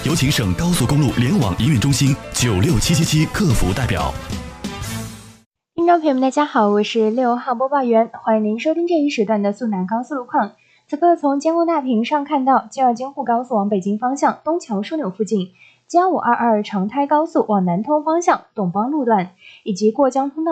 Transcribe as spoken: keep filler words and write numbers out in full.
有请省高速公路联网营运中心九六七七七客服代表。 听众朋友们，大家好，我是六号播报员，欢迎您收听这一时段的苏南高速路况。此刻从监控大屏上看到，京二京沪高速往北京方向东桥枢纽附近，G二五二二长胎高速往南通方向董邦路段，以及过江通道